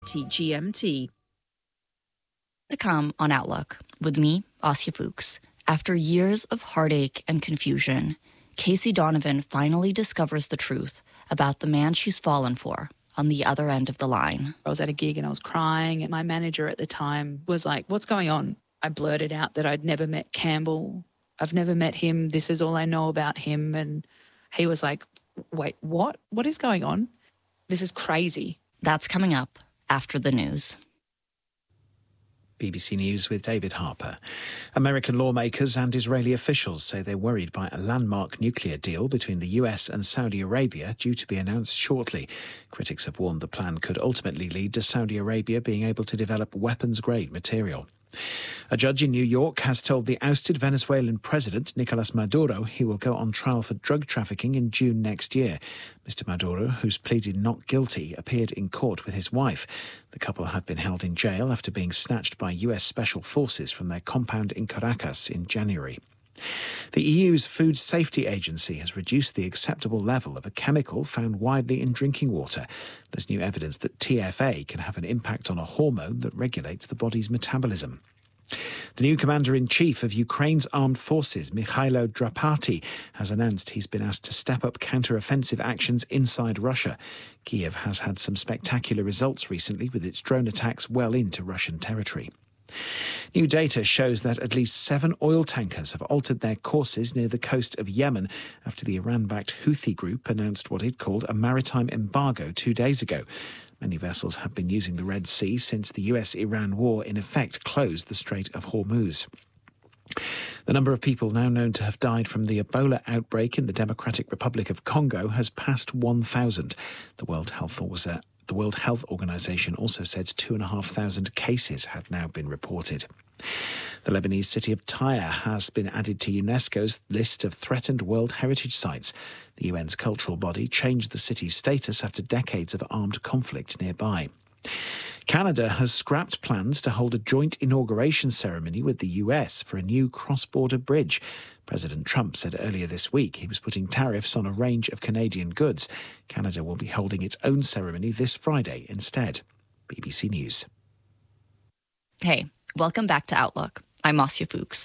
TGMT. To come on Outlook with me, Asya Fuchs. After years of heartache and confusion, Casey Donovan finally discovers the truth about the man she's fallen for on the other end of the line. I was at a gig and I was crying, and my manager at the time was like, "What's going on?" I blurted out that I'd never met Campbell. I've never met him. This is all I know about him. And he was like, "Wait, what? What is going on? This is crazy." That's coming up after the news. BBC News with David Harper. American lawmakers and Israeli officials say they're worried by a landmark nuclear deal between the US and Saudi Arabia due to be announced shortly. Critics have warned the plan could ultimately lead to Saudi Arabia being able to develop weapons-grade material. A judge in New York has told the ousted Venezuelan president, Nicolas Maduro, he will go on trial for drug trafficking in June next year. Mr. Maduro, who's pleaded not guilty, appeared in court with his wife. The couple have been held in jail after being snatched by US special forces from their compound in Caracas in January. The EU's Food Safety Agency has reduced the acceptable level of a chemical found widely in drinking water. There's new evidence that TFA can have an impact on a hormone that regulates the body's metabolism. The new commander-in-chief of Ukraine's armed forces, Mikhailo Drapati, has announced he's been asked to step up counter-offensive actions inside Russia. Kiev has had some spectacular results recently with its drone attacks well into Russian territory. New data shows that at least 7 oil tankers have altered their courses near the coast of Yemen after the Iran-backed Houthi group announced what it called a maritime embargo 2 days ago. Many vessels have been using the Red Sea since the US-Iran war in effect closed the Strait of Hormuz. The number of people now known to have died from the Ebola outbreak in the Democratic Republic of Congo has passed 1,000. The World Health Organization also said 2,500 cases have now been reported. The Lebanese city of Tyre has been added to UNESCO's list of threatened World Heritage Sites. The UN's cultural body changed the city's status after decades of armed conflict nearby. Canada has scrapped plans to hold a joint inauguration ceremony with the US for a new cross-border bridge. President Trump said earlier this week he was putting tariffs on a range of Canadian goods. Canada will be holding its own ceremony this Friday instead. BBC News. Hey, welcome back to Outlook. I'm Asya Fuchs.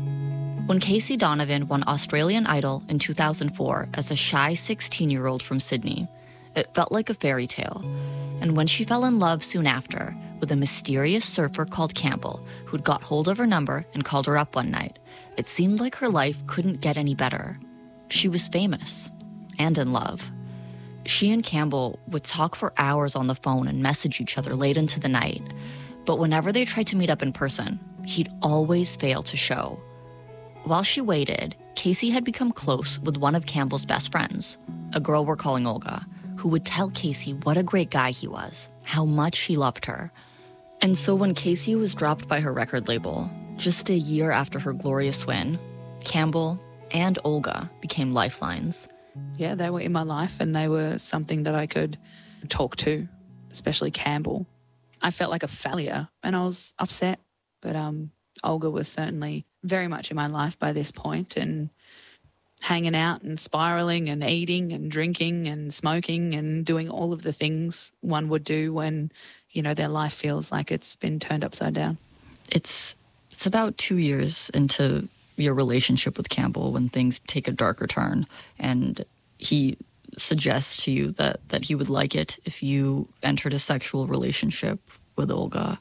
When Casey Donovan won Australian Idol in 2004 as a shy 16-year-old from Sydney, it felt like a fairy tale. And when she fell in love soon after with a mysterious surfer called Campbell, who'd got hold of her number and called her up one night, it seemed like her life couldn't get any better. She was famous and in love. She and Campbell would talk for hours on the phone and message each other late into the night. But whenever they tried to meet up in person, he'd always fail to show. While she waited, Casey had become close with one of Campbell's best friends, a girl we're calling Olga, who would tell Casey what a great guy he was, how much he loved her. And so when Casey was dropped by her record label, just a year after her glorious win, Campbell and Olga became lifelines. Yeah, they were in my life and they were something that I could talk to, especially Campbell. I felt like a failure and I was upset, but Olga was certainly very much in my life by this point and hanging out and spiraling and eating and drinking and smoking and doing all of the things one would do when, you know, their life feels like it's been turned upside down. It's about 2 years into your relationship with Campbell when things take a darker turn, and he suggests to you that he would like it if you entered a sexual relationship with Olga.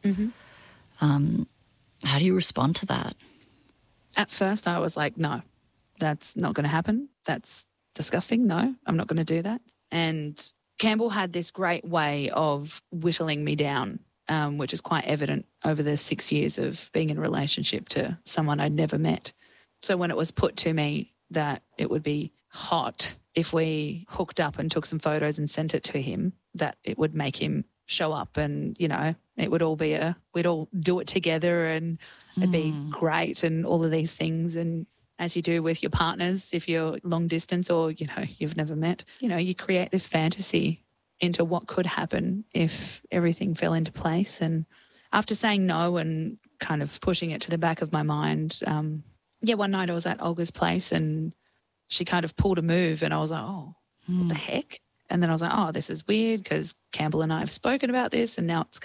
Mm-hmm. How do you respond to that? At first I was like, no, that's not going to happen. That's disgusting. No, I'm not going to do that. And Campbell had this great way of whittling me down, which is quite evident over the 6 years of being in a relationship to someone I'd never met. So when it was put to me that it would be hot if we hooked up and took some photos and sent it to him, that it would make him show up and, you know, it would all be we'd all do it together and it'd be great and all of these things. And as you do with your partners, if you're long distance or, you know, you've never met, you know, you create this fantasy into what could happen if everything fell into place. And after saying no and kind of pushing it to the back of my mind, one night I was at Olga's place and she kind of pulled a move and I was like, oh, what the heck? And then I was like, oh, this is weird because Campbell and I have spoken about this and now it's